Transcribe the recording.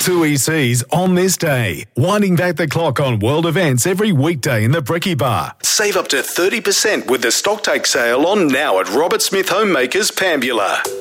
2 ECs on this day. Winding back the clock on world events every weekday in the Brekkie Bar. Save up to 30% with the stocktake sale on now at Robert Smith Homemakers, Pambula.